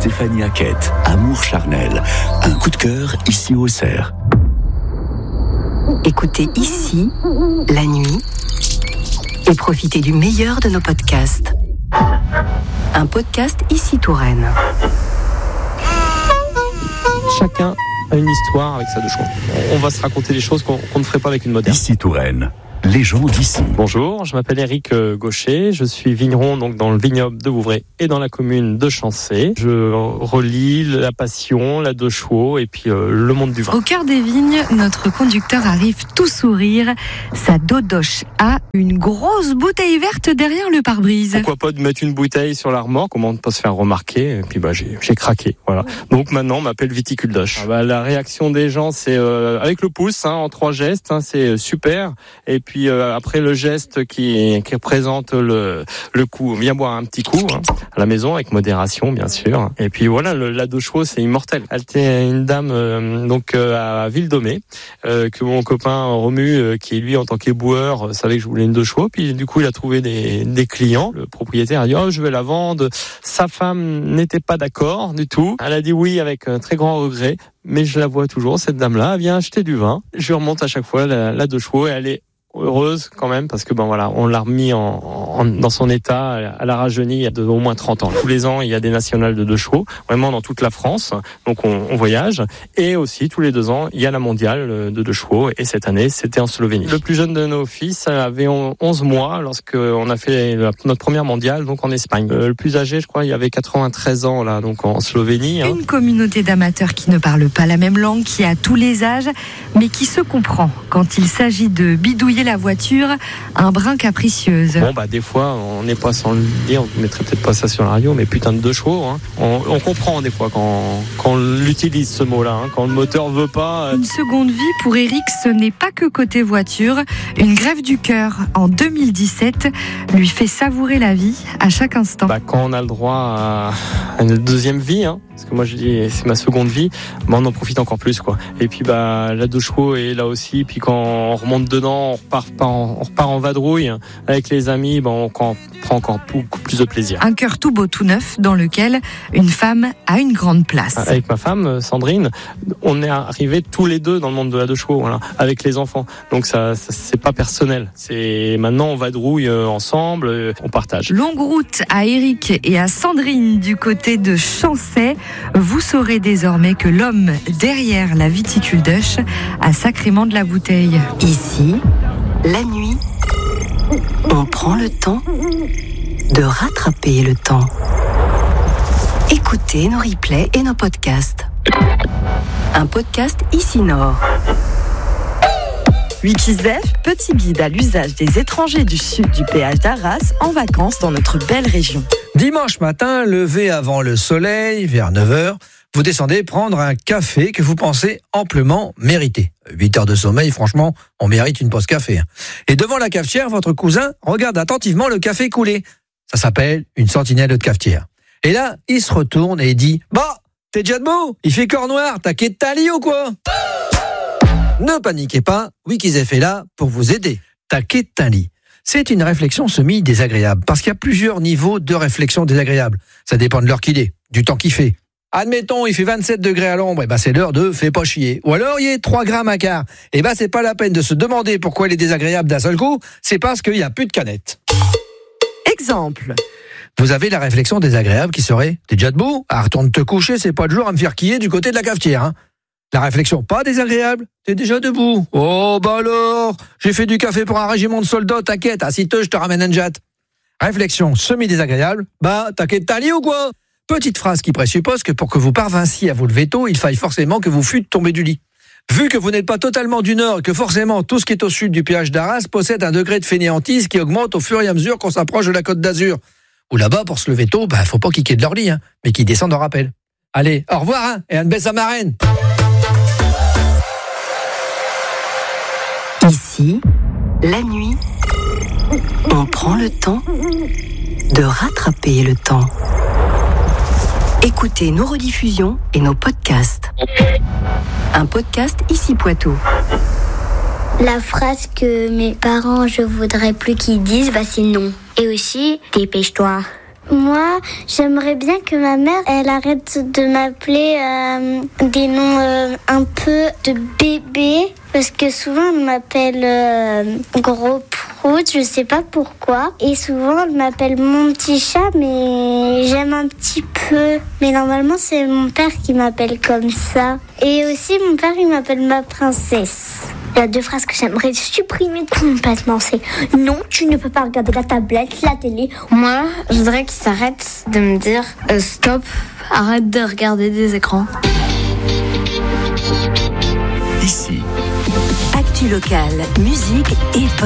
Stéphanie Hackett, Amour charnel. Un coup de cœur ici au Cerf. Écoutez ici, la nuit, et profitez du meilleur de nos podcasts. Un podcast ici Touraine. Chacun a une histoire avec sa douche. On va se raconter des choses qu'on ne ferait pas avec une moderne. Ici Touraine. Les gens d'ici. Bonjour, je m'appelle Éric Gaucher, je suis vigneron donc dans le vignoble de Vouvray et dans la commune de Chancé. Je relie la passion, la deux chevaux et puis le monde du vin. Au cœur des vignes, notre conducteur arrive tout sourire. Sa dodoche a une grosse bouteille verte derrière le pare-brise. Pourquoi pas de mettre une bouteille sur la remorque, comment ne pas se faire remarquer. Et puis j'ai craqué, voilà. Donc maintenant on m'appelle Viticuldoche. La réaction des gens c'est avec le pouce, en 3 gestes, c'est super. Et puis après le geste qui représente le coup, viens boire un petit coup à la maison avec modération bien sûr. Et puis voilà, la deux chevaux c'est immortel. Elle était une dame à Ville-Domée que mon copain Romu qui lui en tant qu'éboueur savait que je voulais une deux chevaux. Puis du coup il a trouvé des clients. Le propriétaire a dit je vais la vendre. Sa femme n'était pas d'accord du tout. Elle a dit oui avec un très grand regret. Mais je la vois toujours, cette dame-là, elle vient acheter du vin. Je lui remonte à chaque fois la deux chevaux et elle est heureuse quand même parce que on l'a remis dans son état. Elle a rajeuni il y a au moins 30 ans. Tous les ans il y a des nationales de deux chevaux, vraiment dans toute la France, donc on voyage, et aussi tous les 2 ans il y a la mondiale de deux chevaux, et cette année c'était en Slovénie. Le plus jeune de nos fils avait 11 mois lorsqu'on a fait notre première mondiale, donc en Espagne. Le plus âgé, je crois, il avait 93 ans là, donc en Slovénie. Une communauté d'amateurs qui ne parle pas la même langue, qui a tous les âges, mais qui se comprend quand il s'agit de bidouiller la voiture un brin capricieuse. Des fois on n'est pas sans le dire, on ne mettrait peut-être pas ça sur la radio, mais putain de deux chevaux, on comprend des fois quand on utilise ce mot-là, quand le moteur veut pas. Une seconde vie pour Éric, ce n'est pas que côté voiture. Une greffe du cœur en 2017 lui fait savourer la vie à chaque instant. Quand on a le droit à une deuxième vie, parce que moi je dis c'est ma seconde vie, on en profite encore plus quoi. Et puis la deux chevaux est là aussi, puis quand on remonte dedans, on repart en vadrouille avec les amis, on prend encore beaucoup plus de plaisir. Un cœur tout beau, tout neuf, dans lequel une femme a une grande place. Avec ma femme Sandrine, on est arrivés tous les deux dans le monde de la deux chevaux, avec les enfants. Donc ça c'est pas personnel. C'est maintenant on vadrouille ensemble, on partage. Longue route à Éric et à Sandrine du côté de Chancey. Vous saurez désormais que l'homme derrière la Viticuldoche a sacrément de la bouteille. Ici, la nuit, on prend le temps de rattraper le temps. Écoutez nos replays et nos podcasts. Un podcast ici Nord. Wikizef, petit guide à l'usage des étrangers du sud du péage d'Arras en vacances dans notre belle région. Dimanche matin, levé avant le soleil, vers 9h, vous descendez prendre un café que vous pensez amplement mériter. 8 heures de sommeil, franchement, on mérite une pause café. Et devant la cafetière, votre cousin regarde attentivement le café couler. Ça s'appelle une sentinelle de cafetière. Et là, il se retourne et dit « Bah, t'es déjà debout? Il fait corps noir, t'as quitté ta lit ou quoi ?» Ne paniquez pas, Wikizef est là pour vous aider. Taquet de ta lit. C'est une réflexion semi-désagréable, parce qu'il y a plusieurs niveaux de réflexion désagréable. Ça dépend de l'heure qu'il est, du temps qu'il fait. Admettons, il fait 27 degrés à l'ombre, c'est l'heure de fais pas chier. Ou alors, il y a 3 grammes à quart. C'est pas la peine de se demander pourquoi il est désagréable d'un seul coup, c'est parce qu'il n'y a plus de canette. Exemple. Vous avez la réflexion désagréable qui serait « T'es déjà debout ? Retourne te coucher, c'est pas le jour à me faire quiller du côté de la cafetière. » La réflexion pas désagréable, t'es déjà debout. Oh alors, j'ai fait du café pour un régiment de soldats, t'inquiète, assis-toi, je te ramène un jet. Réflexion semi-désagréable, t'inquiète ta lit ou quoi? Petite phrase qui présuppose que pour que vous parvinssiez à vous lever tôt, il faille forcément que vous fûtes tombé du lit. Vu que vous n'êtes pas totalement du Nord et que forcément tout ce qui est au sud du péage d'Arras possède un degré de fainéantise qui augmente au fur et à mesure qu'on s'approche de la Côte d'Azur. Ou là-bas, pour se lever tôt, faut pas kicker de leur lit, mais qu'ils descendent en rappel. Allez, au revoir, et une baisse à marraine. Ici, la nuit, on prend le temps de rattraper le temps. Écoutez nos rediffusions et nos podcasts. Un podcast ici Poitou. La phrase que mes parents, je voudrais plus qu'ils disent, c'est non. Et aussi, dépêche-toi. Moi, j'aimerais bien que ma mère, elle arrête de m'appeler des noms un peu de bébé. Parce que souvent, elle m'appelle Gros Prout, je sais pas pourquoi. Et souvent, elle m'appelle mon petit chat, mais j'aime un petit peu. Mais normalement, c'est mon père qui m'appelle comme ça. Et aussi, mon père, il m'appelle ma princesse. Il y a 2 phrases que j'aimerais supprimer complètement. C'est non, tu ne peux pas regarder la tablette, la télé. Moi, je voudrais qu'il s'arrête de me dire stop, arrête de regarder des écrans. Ici. Actu locale, musique et pop.